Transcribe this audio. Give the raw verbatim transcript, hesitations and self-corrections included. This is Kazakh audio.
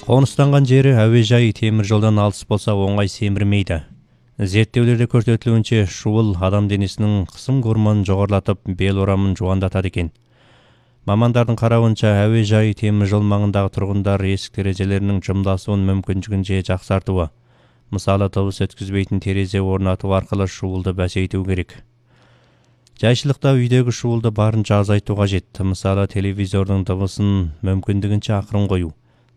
Қоныстанған жері әуежай темір жолдан алыс болса оңай семірмейді. Зерттеулерде көрсетілуінше шуыл адам денесінің қысым гормонын жоғарылатып, бел орамын жуандатады екен. Мамандардың қарауынша әуежай темір жол маңындағы тұрғындар есік терезелерінің жымдасуын мүмкіншілігінше жақсартуы, мысалы дыбыс өткізбейтін терезе орнату арқылы шуылды бәсейту керек. Жайшылықта үйдегі шуылды барынша азайту қажет, мысалы телевизордың дыбысын мүмкіндігінше ақырын қою.